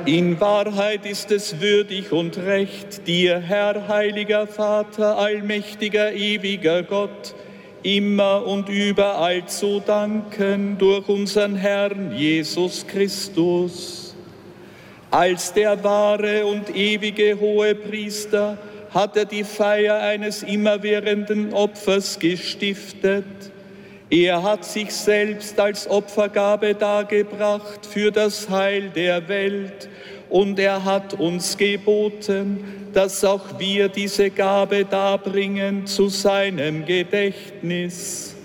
In Wahrheit ist es würdig und recht, dir, Herr, heiliger Vater, allmächtiger, ewiger Gott, immer und überall zu danken durch unseren Herrn Jesus Christus. Als der wahre und ewige Hohepriester hat er die Feier eines immerwährenden Opfers gestiftet. Er hat sich selbst als Opfergabe dargebracht für das Heil der Welt und er hat uns geboten, dass auch wir diese Gabe darbringen zu seinem Gedächtnis.